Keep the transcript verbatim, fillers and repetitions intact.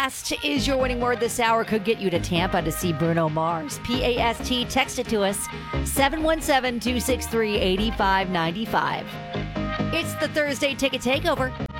Past is your winning word this hour. Could get you to Tampa to see Bruno Mars. P A S T. Text it to us, seven one seven, two six three, eight five nine five. It's the Thursday Ticket Takeover.